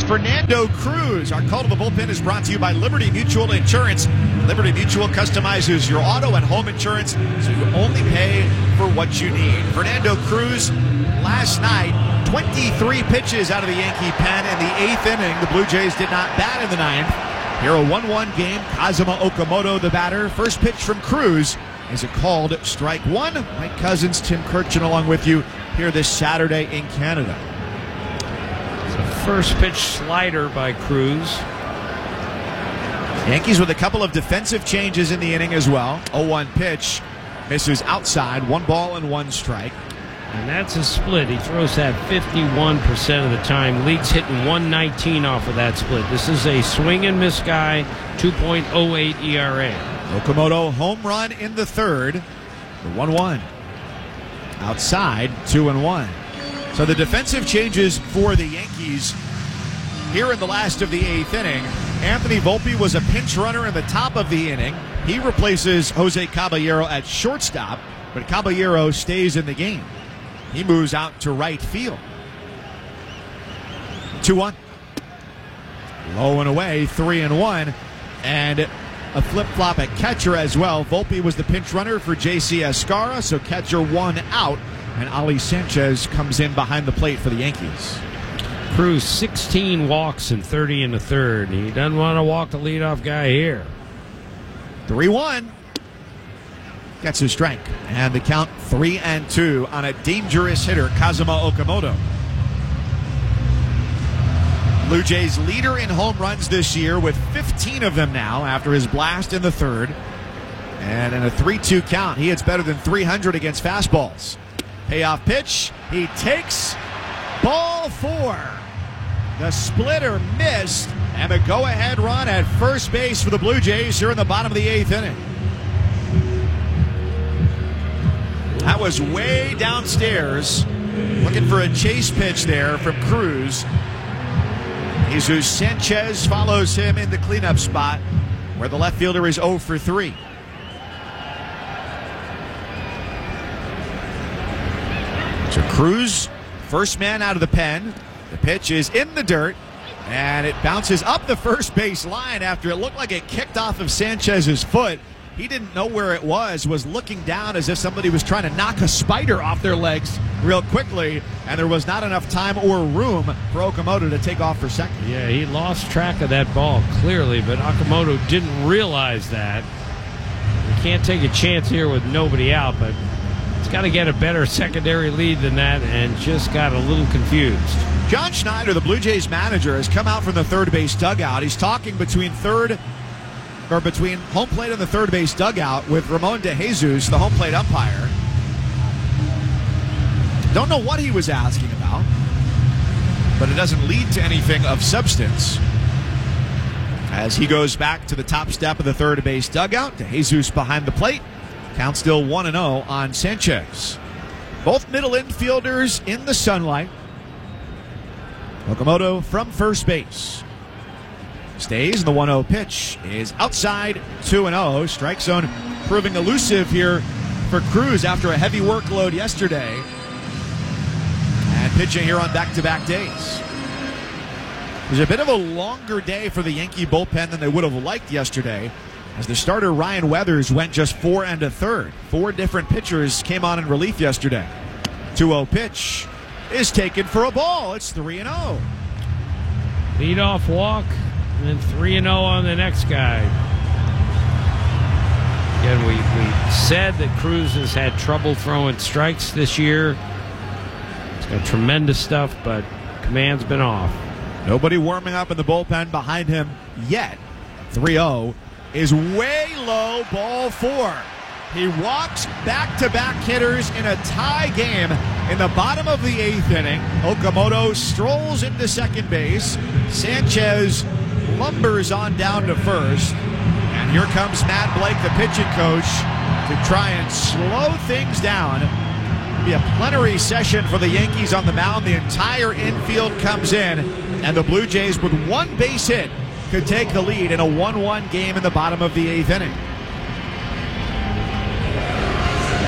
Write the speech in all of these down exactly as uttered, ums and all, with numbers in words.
Fernando Cruz. Our call to the bullpen is brought to you by Liberty Mutual Insurance. Liberty Mutual customizes your auto and home insurance so you only pay for what you need. Fernando Cruz, last night, twenty-three pitches out of the Yankee pen in the eighth inning. The Blue Jays did not bat in the ninth. Here a one one game. Kazuma Okamoto, the batter. First pitch from Cruz is a called strike one. Mike Cousins, Tim Kirchin along with you here this Saturday in Canada. First pitch slider by Cruz. Yankees with a couple of defensive changes in the inning as well. oh one pitch misses outside. One ball and one strike. And that's a split. He throws that fifty-one percent of the time. League's hitting one nineteen off of that split. This is a swing and miss guy, two point oh eight E R A. Okamoto home run in the third. The one one. Outside, two and one. So the defensive changes for the Yankees here in the last of the eighth inning. Anthony Volpe was a pinch runner in the top of the inning. He replaces Jose Caballero at shortstop, but Caballero stays in the game. He moves out to right field. two one. Low and away, three and one. And a flip-flop at catcher as well. Volpe was the pinch runner for J C Escarra, so catcher one out. And Ali Sanchez comes in behind the plate for the Yankees. Cruz, sixteen walks and thirty in the third. He doesn't want to walk the leadoff guy here. three one. Gets his strike. And the count three and two on a dangerous hitter, Kazuma Okamoto. Blue Jays leader in home runs this year with fifteen of them now after his blast in the third. And in a three two count, he hits better than three hundred against fastballs. Payoff pitch. He takes ball four. The splitter missed, and a go-ahead run at first base for the Blue Jays here in the bottom of the eighth inning. That was way downstairs. Looking for a chase pitch there from Cruz. Jesus Sanchez follows him in the cleanup spot where the left fielder is oh for three. So Cruz, first man out of the pen. The pitch is in the dirt, and it bounces up the first base line after it looked like it kicked off of Sanchez's foot. He didn't know where it was, was looking down as if somebody was trying to knock a spider off their legs real quickly, and there was not enough time or room for Okamoto to take off for second. Yeah, he lost track of that ball clearly, but Okamoto didn't realize that. You can't take a chance here with nobody out, but he's got to get a better secondary lead than that, and just got a little confused. John Schneider, the Blue Jays manager, has come out from the third base dugout. He's talking between third or between home plate and the third base dugout with Ramon De Jesus, the home plate umpire. Don't know what he was asking about, but it doesn't lead to anything of substance. As he goes back to the top step of the third base dugout, De Jesus behind the plate. Count still one and oh on Sanchez. Both middle infielders in the sunlight. Okamoto from first base. Stays, and the one oh pitch is outside, two and oh. Strike zone proving elusive here for Cruz after a heavy workload yesterday. And pitching here on back-to-back days. It was a bit of a longer day for the Yankee bullpen than they would have liked yesterday, as the starter Ryan Weathers went just four and a third. Four different pitchers came on in relief yesterday. two oh pitch is taken for a ball. It's three and oh. Leadoff walk, and then three and oh on the next guy. Again, we, we said that Cruz has had trouble throwing strikes this year. He's got tremendous stuff, but command's been off. Nobody warming up in the bullpen behind him yet. three oh is way low, ball four. He walks back-to-back hitters in a tie game in the bottom of the eighth inning. Okamoto strolls into second base. Sanchez lumbers on down to first. And here comes Matt Blake, the pitching coach, to try and slow things down. It'll be a plenary session for the Yankees on the mound. The entire infield comes in, and the Blue Jays, with one base hit, could take the lead in a one one game in the bottom of the eighth inning.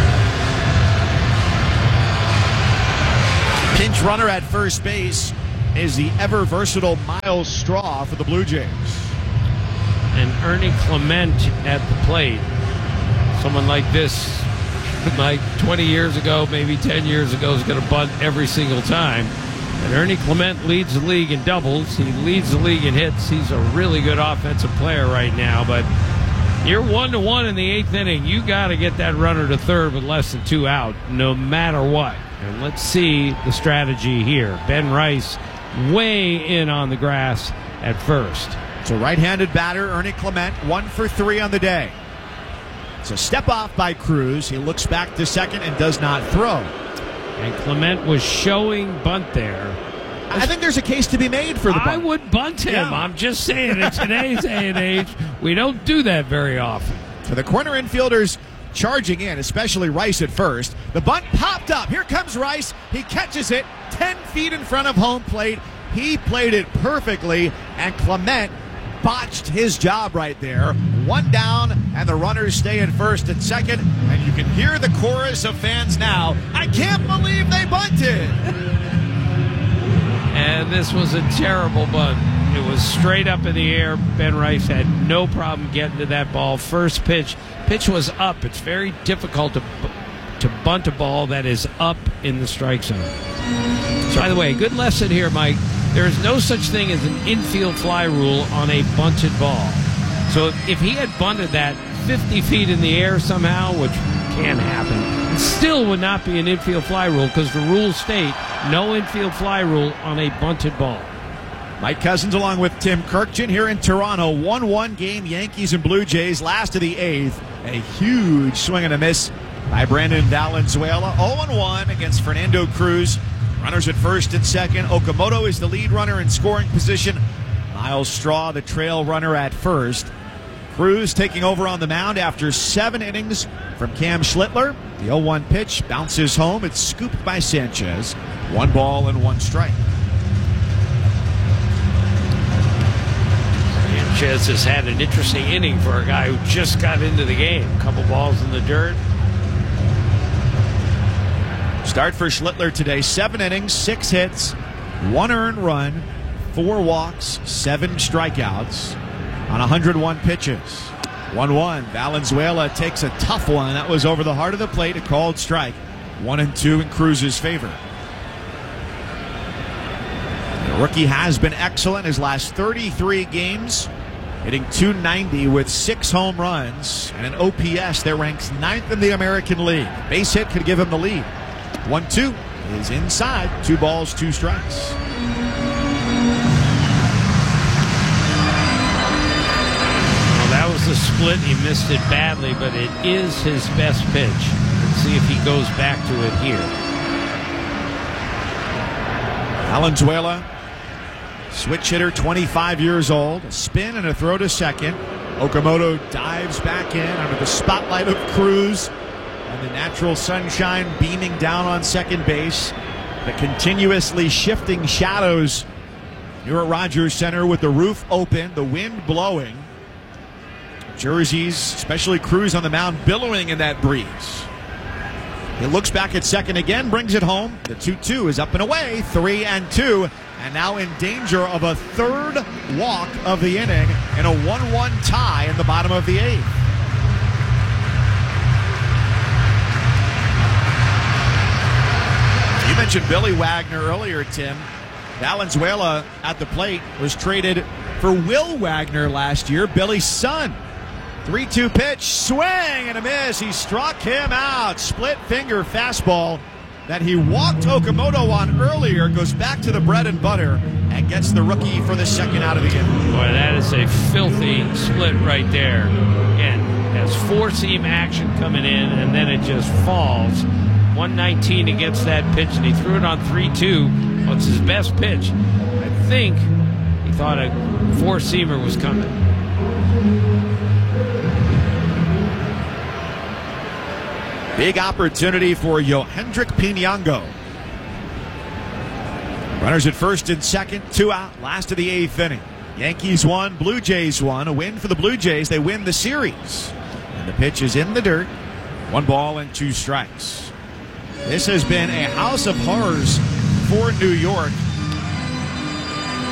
Pinch runner at first base is the ever versatile Miles Straw for the Blue Jays. And Ernie Clement at the plate. Someone like this, like twenty years ago, maybe ten years ago, is going to bunt every single time. And Ernie Clement leads the league in doubles. He leads the league in hits. He's a really good offensive player right now. But you're one to one in the eighth inning. You got to get that runner to third with less than two out, no matter what. And let's see the strategy here. Ben Rice way in on the grass at first. It's a right-handed batter, Ernie Clement, one for three on the day. It's a step off by Cruz. He looks back to second and does not throw. And Clement was showing bunt there. I think there's a case to be made for the bunt. I would bunt him. Yeah. I'm just saying, in today's day and age, we don't do that very often. For the corner infielders charging in, especially Rice at first. The bunt popped up. Here comes Rice. He catches it ten feet in front of home plate. He played it perfectly, and Clement botched his job right there. One down, and the runners stay at first and second, and you can hear the chorus of fans now. I can't believe they bunted. And this was a terrible bunt. It was straight up in the air. Ben Rice had no problem getting to that ball. First pitch. Pitch was up. It's very difficult to, to bunt a ball that is up in the strike zone. So, by the way, good lesson here, Mike. There is no such thing as an infield fly rule on a bunted ball. So if he had bunted that fifty feet in the air somehow, which can happen, it still would not be an infield fly rule because the rules state no infield fly rule on a bunted ball. Mike Cousins along with Tim Kirkjian here in Toronto. one one game, Yankees and Blue Jays, last of the eighth. A huge swing and a miss by Brandon Valenzuela. oh one against Fernando Cruz. Runners at first and second. Okamoto is the lead runner in scoring position. Miles Straw, the trail runner at first. Cruz taking over on the mound after seven innings from Cam Schlittler. The oh one pitch bounces home. It's scooped by Sanchez. One ball and one strike. Sanchez has had an interesting inning for a guy who just got into the game. A couple balls in the dirt. Start for Schlittler today. Seven innings, six hits, one earned run, four walks, seven strikeouts on one hundred one pitches. one one. Valenzuela takes a tough one. That was over the heart of the plate. A called strike. One and two in Cruz's favor. The rookie has been excellent his last thirty-three games, hitting two ninety with six home runs and an O P S that ranks ninth in the American League. Base hit could give him the lead. one two is inside. Two balls, two strikes. Well, that was the split. He missed it badly, but it is his best pitch. Let's see if he goes back to it here. Valenzuela, switch hitter, twenty-five years old. A spin and a throw to second. Okamoto dives back in under the spotlight of Cruz. And the natural sunshine beaming down on second base. The continuously shifting shadows here at Rogers Center with the roof open, the wind blowing. Jerseys, especially Cruz on the mound, billowing in that breeze. He looks back at second again, brings it home. The two two is up and away, three and two. And now in danger of a third walk of the inning in a one one tie in the bottom of the eighth. You mentioned Billy Wagner earlier, Tim. Valenzuela at the plate was traded for Will Wagner last year, Billy's son. three two pitch, swing and a miss. He struck him out. Split finger fastball that he walked Okamoto on earlier, goes back to the bread and butter and gets the rookie for the second out of the inning. Boy, that is a filthy split right there. Again, has four-seam action coming in, and then it just falls. one nineteen against that pitch, and he threw it on three two. Well, it's his best pitch. I think he thought a four-seamer was coming. Big opportunity for Yohendrick Pinango. Runners at first and second, two out, last of the eighth inning. Yankees won, Blue Jays won. A win for the Blue Jays. They win the series. And the pitch is in the dirt. One ball and two strikes. This has been a house of horrors for New York.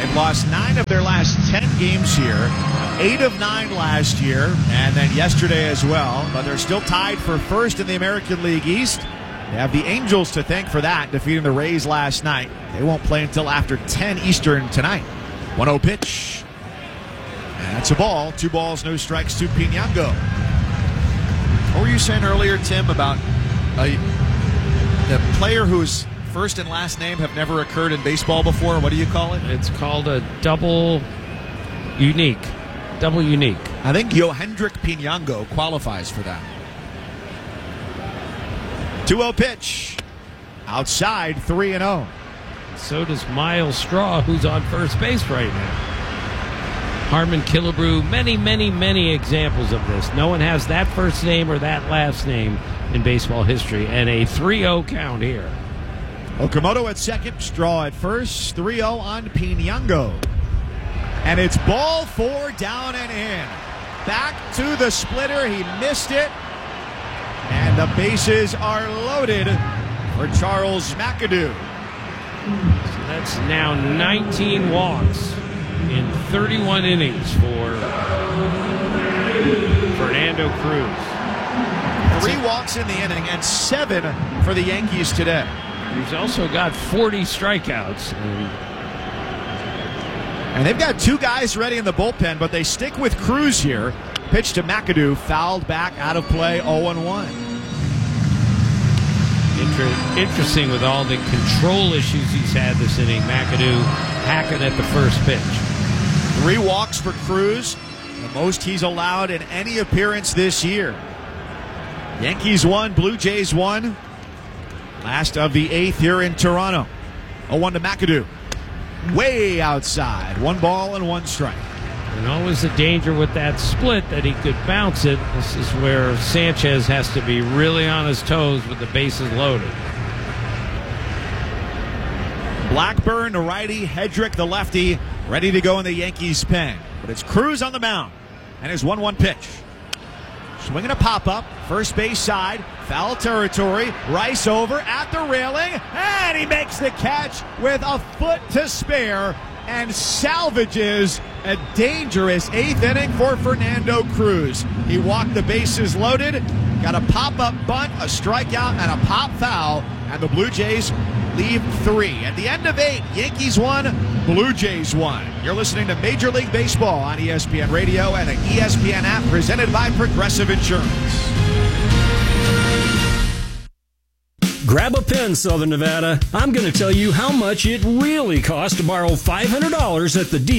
They've lost nine of their last ten games here, eight of nine last year, and then yesterday as well. But they're still tied for first in the American League East. They have the Angels to thank for that, defeating the Rays last night. They won't play until after ten Eastern tonight. one oh pitch. And that's a ball. Two balls, no strikes to Pinango. What were you saying earlier, Tim, about a, the player whose first and last name have never occurred in baseball before? What do you call it? It's called a double unique. Double unique. I think Yohendrick Pinango qualifies for that. two oh pitch. Outside, three and oh. So does Miles Straw, who's on first base right now. Harmon Killebrew, many, many, many examples of this. No one has that first name or that last name in baseball history. And a three oh count here. Okamoto at second, Straw at first, three oh on Pinango. And it's ball four, down and in. Back to the splitter, he missed it. And the bases are loaded for Charles McAdoo. So that's now nineteen walks in thirty-one innings for Fernando Cruz. Three walks in the inning and seven for the Yankees today. He's also got forty strikeouts. And they've got two guys ready in the bullpen, but they stick with Cruz here. Pitch to McAdoo, fouled back, out of play, oh and one. Inter- interesting with all the control issues he's had this inning. McAdoo hacking at the first pitch. Three walks for Cruz, the most he's allowed in any appearance this year. Yankees won, Blue Jays won. Last of the eighth here in Toronto. oh one to McAdoo. Way outside. One ball and one strike. And always the danger with that split that he could bounce it. This is where Sanchez has to be really on his toes with the bases loaded. Blackburn, the righty, Hedrick, the lefty, ready to go in the Yankees' pen. But it's Cruz on the mound. And his one one pitch. Swinging a pop-up, first base side, foul territory, Rice over at the railing, and he makes the catch with a foot to spare and salvages a dangerous eighth inning for Fernando Cruz. He walked the bases loaded, got a pop-up bunt, a strikeout, and a pop foul, and the Blue Jays leave three. At the end of eight, Yankees won, Blue Jays won. You're listening to Major League Baseball on E S P N Radio and the E S P N app, presented by Progressive Insurance. Grab a pen, Southern Nevada. I'm going to tell you how much it really costs to borrow five hundred dollars at the D.